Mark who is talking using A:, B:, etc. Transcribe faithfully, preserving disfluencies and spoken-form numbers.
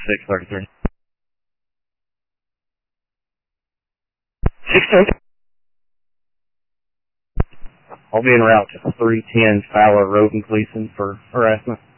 A: six thirty-three.
B: six thirty.
A: I'll be en route to three ten Fowler Road and Gleason for harassment.